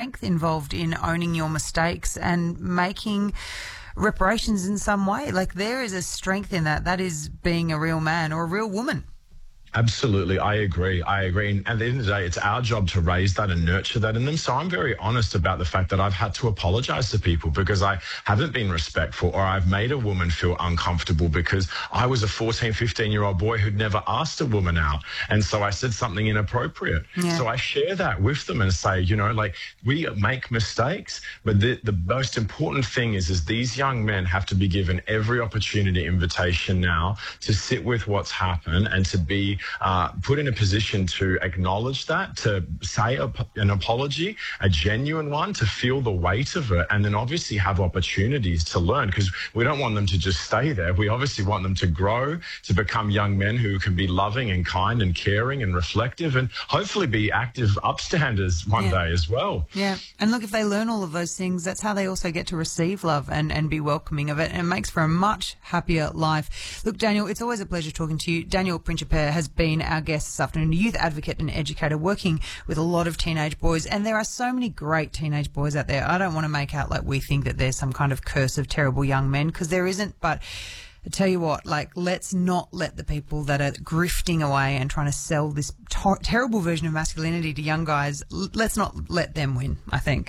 strength involved in owning your mistakes and making reparations in some way. Like, there is a strength in that. That is being a real man or a real woman. Absolutely. I agree. And at the end of the day, it's our job to raise that and nurture that in them. So I'm very honest about the fact that I've had to apologize to people because I haven't been respectful, or I've made a woman feel uncomfortable because I was a 14, 15-year-old boy who'd never asked a woman out. And so I said something inappropriate. Yeah. So I share that with them and say, we make mistakes, but the most important thing is these young men have to be given every opportunity, invitation now to sit with what's happened and to be put in a position to acknowledge that, to say an apology, a genuine one, to feel the weight of it, and then obviously have opportunities to learn, because we don't want them to just stay there. We obviously want them to grow, to become young men who can be loving and kind and caring and reflective, and hopefully be active upstanders one day as well. Yeah, and look, if they learn all of those things, that's how they also get to receive love and be welcoming of it, and it makes for a much happier life. Look, Daniel, it's always a pleasure talking to you. Daniel Principe has been our guest this afternoon, a youth advocate and educator working with a lot of teenage boys, and there are so many great teenage boys out there. I don't want to make out like we think that there's some kind of curse of terrible young men, because there isn't, but I tell you what, let's not let the people that are grifting away and trying to sell this terrible version of masculinity to young guys, let's not let them win, I think.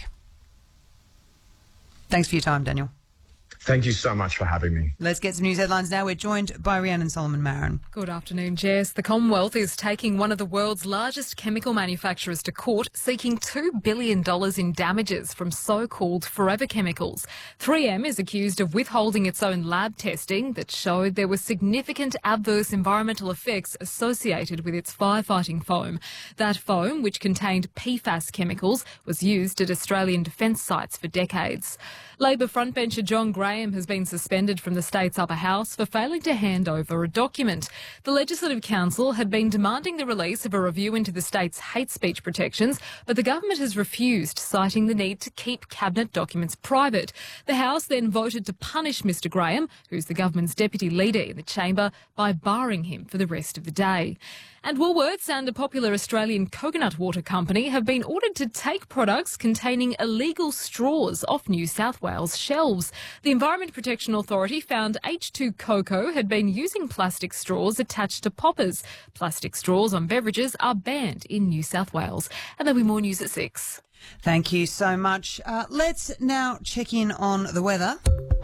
Thanks for your time, Daniel. Thank you so much for having me. Let's get some news headlines now. We're joined by Rhiannon Solomon-Marin. Good afternoon, Jess. The Commonwealth is taking one of the world's largest chemical manufacturers to court, seeking $2 billion in damages from so-called forever chemicals. 3M is accused of withholding its own lab testing that showed there were significant adverse environmental effects associated with its firefighting foam. That foam, which contained PFAS chemicals, was used at Australian defence sites for decades. Labor frontbencher John Graham has been suspended from the state's upper house for failing to hand over a document. The Legislative Council had been demanding the release of a review into the state's hate speech protections, but the government has refused, citing the need to keep cabinet documents private. The House then voted to punish Mr Graham, who's the government's deputy leader in the chamber, by barring him for the rest of the day. And Woolworths and a popular Australian coconut water company have been ordered to take products containing illegal straws off New South Wales shelves. The Environment Protection Authority found H2 Cocoa had been using plastic straws attached to poppers. Plastic straws on beverages are banned in New South Wales. And there'll be more news at 6. Thank you so much. Let's now check in on the weather.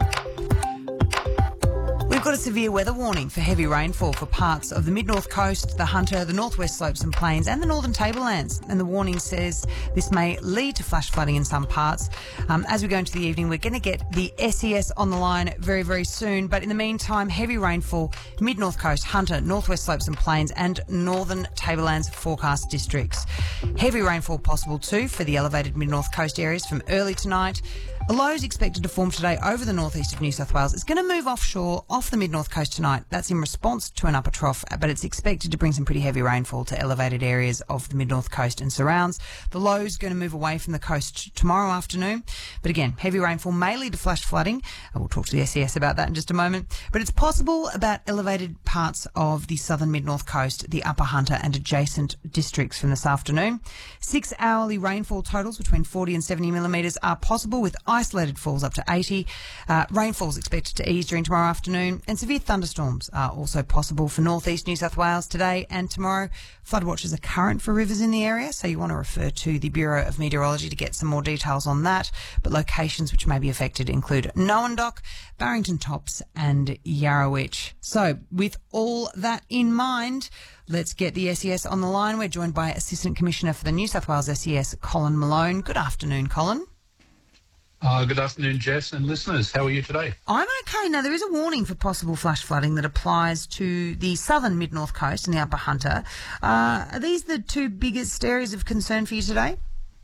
We've got a severe weather warning for heavy rainfall for parts of the mid-north coast, the Hunter, the northwest slopes and plains and the northern tablelands. And the warning says this may lead to flash flooding in some parts. As we go into the evening, we're going to get the SES on the line very, very soon. But in the meantime, heavy rainfall, mid-north coast, Hunter, northwest slopes and plains and northern tablelands forecast districts. Heavy rainfall possible too for the elevated mid-north coast areas from early tonight. A low is expected to form today over the northeast of New South Wales. It's going to move offshore off the mid-north coast tonight. That's in response to an upper trough, but it's expected to bring some pretty heavy rainfall to elevated areas of the mid-north coast and surrounds. The low is going to move away from the coast tomorrow afternoon. But again, heavy rainfall may lead to flash flooding. We'll talk to the SES about that in just a moment. But it's possible about elevated parts of the southern mid-north coast, the upper Hunter and adjacent districts from this afternoon. 6 hourly rainfall totals between 40 and 70 millimetres are possible, with isolated falls up to 80. Rainfall is expected to ease during tomorrow afternoon, and severe thunderstorms are also possible for northeast New South Wales today and tomorrow. Flood watches are current for rivers in the area, so you want to refer to the Bureau of Meteorology to get some more details on that. But locations which may be affected include Noondock, Barrington Tops and Yarrowitch. So with all that in mind, let's get the SES on the line. We're joined by Assistant Commissioner for the New South Wales SES, Colin Malone. Good afternoon, Colin. Good afternoon, Jess and listeners. How are you today? I'm okay. Now, there is a warning for possible flash flooding that applies to the southern mid-north coast and the upper Hunter. Are these the two biggest areas of concern for you today?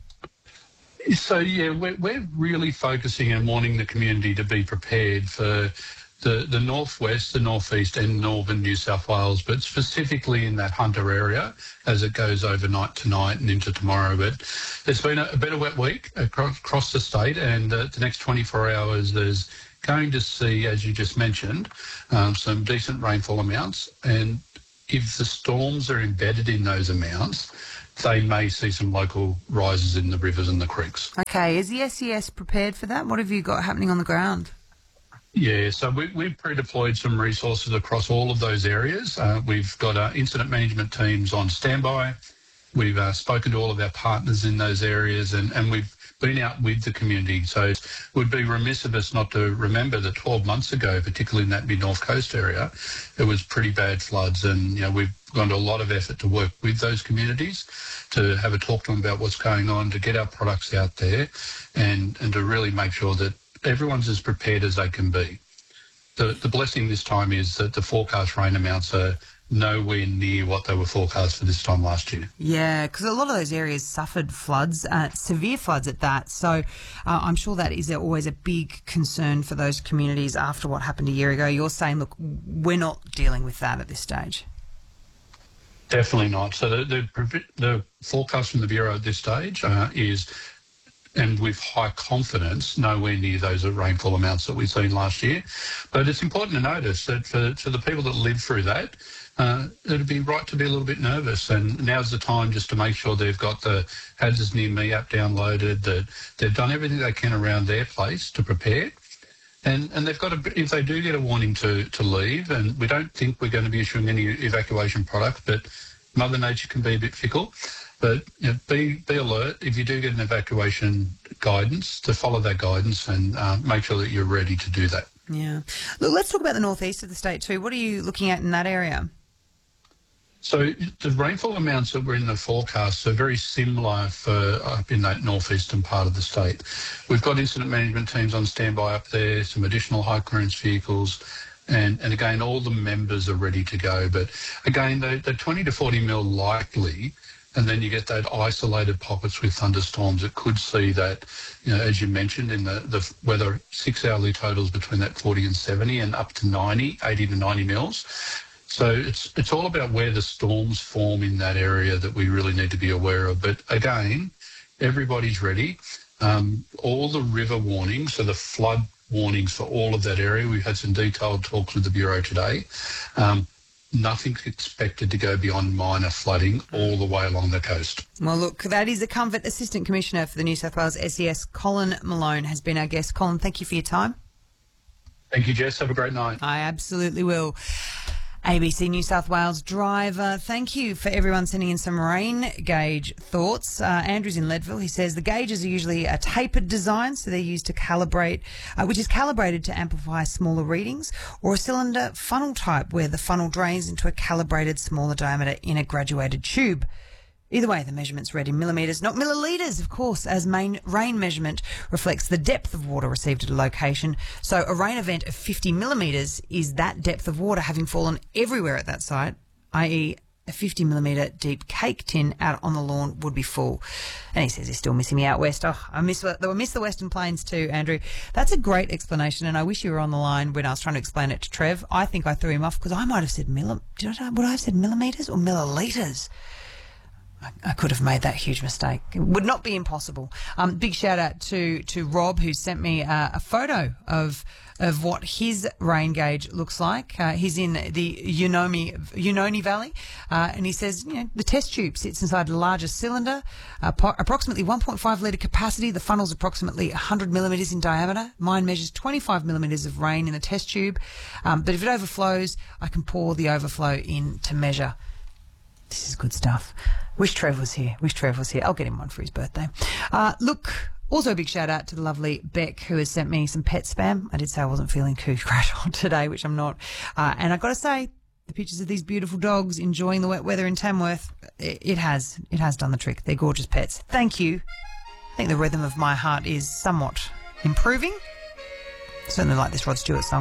So, yeah, we're really focusing and wanting the community to be prepared for the northwest, the northeast and northern New South Wales, but specifically in that Hunter area as it goes overnight tonight and into tomorrow. But it's been a bit of a wet week across the state, and the next 24 hours there's going to see, as you just mentioned, some decent rainfall amounts. And if the storms are embedded in those amounts, they may see some local rises in the rivers and the creeks. Okay, is the SES prepared for that? What have you got happening on the ground? Yeah, so we've pre-deployed some resources across all of those areas. We've got incident management teams on standby. We've spoken to all of our partners in those areas, and we've been out with the community. So it would be remiss of us not to remember that 12 months ago, particularly in that mid-north coast area, it was pretty bad floods, and we've gone to a lot of effort to work with those communities, to have a talk to them about what's going on, to get our products out there, and to really make sure that everyone's as prepared as they can be. The blessing this time is that the forecast rain amounts are nowhere near what they were forecast for this time last year. Yeah, because a lot of those areas suffered floods, severe floods at that. So I'm sure that is always a big concern for those communities after what happened a year ago. You're saying, look, we're not dealing with that at this stage. Definitely not. So the forecast from the Bureau at this stage is, and with high confidence, nowhere near those rainfall amounts that we've seen last year. But it's important to notice that for the people that lived through that, it'd be right to be a little bit nervous. And now's the time just to make sure they've got the Hazards Near Me app downloaded, that they've done everything they can around their place to prepare. And they've got if they do get a warning to leave, and we don't think we're going to be issuing any evacuation product, but Mother Nature can be a bit fickle. But be alert if you do get an evacuation guidance, to follow that guidance and make sure that you're ready to do that. Yeah. Look, let's talk about the northeast of the state too. What are you looking at in that area? So the rainfall amounts that were in the forecast are very similar for up in that northeastern part of the state. We've got incident management teams on standby up there, some additional high clearance vehicles, and again, all the members are ready to go. But again, the 20 to 40 mil likely, and then you get that isolated pockets with thunderstorms that could see that, as you mentioned, in the weather, 6 hourly totals between that 40 and 70 and up to 80 to 90 mils. So it's all about where the storms form in that area that we really need to be aware of. But again, everybody's ready. All the river warnings, so the flood warnings for all of that area, we've had some detailed talks with the Bureau today. Nothing's expected to go beyond minor flooding all the way along the coast. Well, look, that is the Comfort Assistant Commissioner for the New South Wales SES, Colin Malone, has been our guest. Colin, thank you for your time. Thank you, Jess. Have a great night. I absolutely will. ABC New South Wales driver, thank you for everyone sending in some rain gauge thoughts. Andrew's in Leadville. He says the gauges are usually a tapered design, so they're used to calibrate, which is calibrated to amplify smaller readings, or a cylinder funnel type where the funnel drains into a calibrated smaller diameter in a graduated tube. Either way, the measurement's read in millimetres, not millilitres, of course, as main rain measurement reflects the depth of water received at a location. So a rain event of 50 millimetres is that depth of water having fallen everywhere at that site, i.e. a 50 millimetre deep cake tin out on the lawn would be full. And he says he's still missing me out west. Oh, I miss the Western Plains too, Andrew. That's a great explanation, and I wish you were on the line when I was trying to explain it to Trev. I think I threw him off because I might have said would I have said millimetres or millilitres? I could have made that huge mistake. It would not be impossible. Big shout out to Rob, who sent me a photo of what his rain gauge looks like. He's in the Unoni Valley, and he says, the test tube sits inside a larger cylinder, approximately 1.5 litre capacity. The funnel's approximately 100 millimetres in diameter. Mine measures 25 millimetres of rain in the test tube, but if it overflows, I can pour the overflow in to measure. This is good stuff. Wish Trev was here. I'll get him one for his birthday. Look, also a big shout out to the lovely Beck, who has sent me some pet spam. I did say I wasn't feeling too crash on today, which I'm not. And I've got to say, the pictures of these beautiful dogs enjoying the wet weather in Tamworth, it has done the trick. They're gorgeous pets. Thank you. I think the rhythm of my heart is somewhat improving. Certainly like this Rod Stewart song.